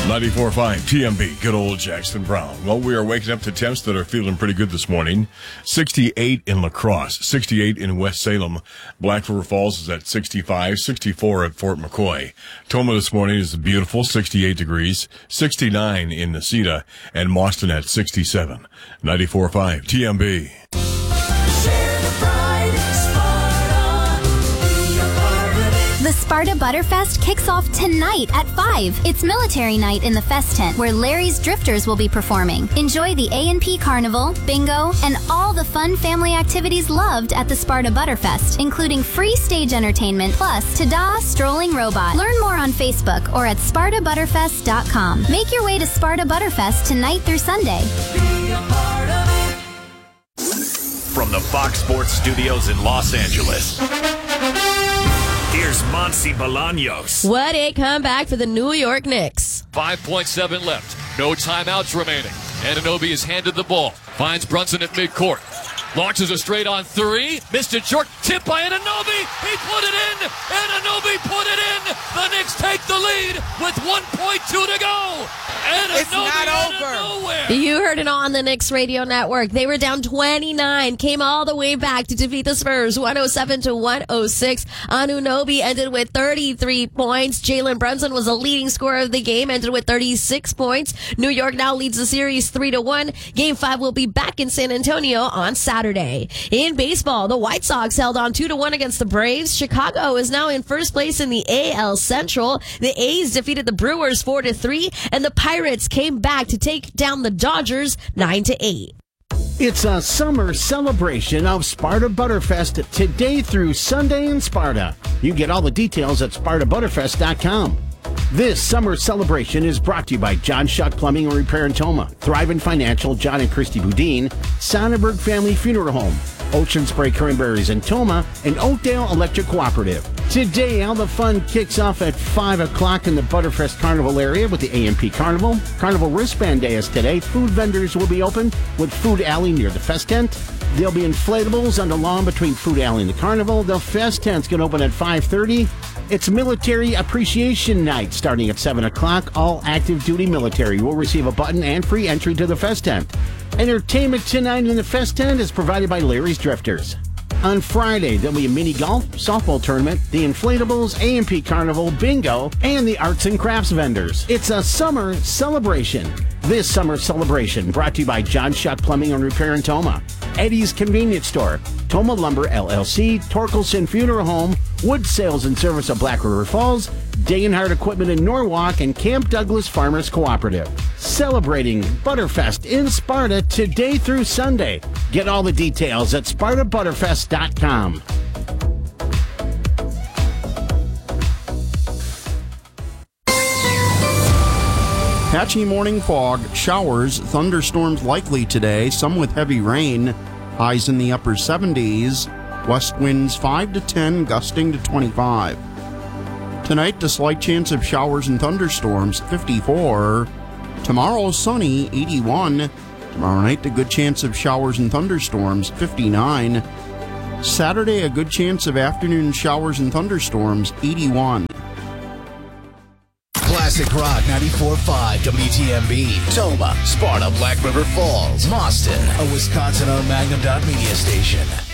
94.5 TMB, good old Jackson Brown. Well, we are waking up to temps that are feeling pretty good this morning. 68 in La Crosse, 68 in West Salem. Black River Falls is at 65, 64 at Fort McCoy. Toma this morning is beautiful, 68 degrees, 69 in Necedah, and Mauston at 67. 94.5 TMB. The Sparta Butterfest kicks off tonight at 5. It's military night in the Fest Tent, where Larry's Drifters will be performing. Enjoy the A&P Carnival, bingo, and all the fun family activities loved at the Sparta Butterfest, including free stage entertainment, plus Ta-Da Strolling Robot. Learn more on Facebook or at SpartaButterfest.com. Make your way to Sparta Butterfest tonight through Sunday. Be a part of it. From the Fox Sports Studios in Los Angeles, here's Monsi Bolaños. What a comeback for the New York Knicks. 5.7 left. No timeouts remaining. Anunoby is handed the ball. Finds Brunson at midcourt. Launches a straight on three. Missed it short. Tip by Anunoby. He put it in. Anunoby put it in. The Knicks take the lead with 1.2 to go. Anunoby it's not over. Nowhere. You heard it on the Knicks radio network. They were down 29, came all the way back to defeat the Spurs 107-106. Anunoby ended with 33 points. Jalen Brunson was the leading scorer of the game, ended with 36 points. New York now leads the series 3-1. Game 5 will be back in San Antonio on Saturday. In baseball, the White Sox held on 2-1 against the Braves. Chicago is now in first place in the AL Central. The A's defeated the Brewers 4-3, and the Pirates came back to take down the Dodgers 9-8. It's a summer celebration of Sparta Butterfest today through Sunday in Sparta. You get all the details at SpartaButterfest.com. This summer celebration is brought to you by John Shuck Plumbing and Repair in Toma, Thrivent Financial, John and Christy Boudin, Sonnenberg Family Funeral Home, Ocean Spray Cranberries in Toma, and Oakdale Electric Cooperative. Today, all the fun kicks off at 5 o'clock in the Butterfest Carnival area with the A&P Carnival. Carnival Wristband Day is today. Food vendors will be open with Food Alley near the Fest Tent. There'll be inflatables on the lawn between Food Alley and the Carnival. The Fest Tent's going to open at 5:30. It's Military Appreciation Night starting at 7 o'clock. All active duty military will receive a button and free entry to the Fest Tent. Entertainment tonight in the Fest Tent is provided by Larry's Drifters. On Friday, there'll be a mini golf, softball tournament, the inflatables, A&P Carnival, bingo, and the arts and crafts vendors. It's a summer celebration. This summer celebration brought to you by John Shuck Plumbing and Repair in Toma, Eddie's Convenience Store, Toma Lumber LLC, Torkelson Funeral Home, Wood Sales and Service of Black River Falls, Dagenhart Equipment in Norwalk, and Camp Douglas Farmers Cooperative. Celebrating Butterfest in Sparta today through Sunday. Get all the details at SpartaButterfest.com. Patchy morning fog, showers, thunderstorms likely today, some with heavy rain, highs in the upper 70s, west winds 5 to 10, gusting to 25. Tonight, a slight chance of showers and thunderstorms, 54. Tomorrow, sunny, 81. Tomorrow night, a good chance of showers and thunderstorms, 59. Saturday, a good chance of afternoon showers and thunderstorms, 81. Classic Rock 94.5 WTMB. Toma, Sparta, Black River Falls, Mauston, a Wisconsin-owned Magnum Dot Media station.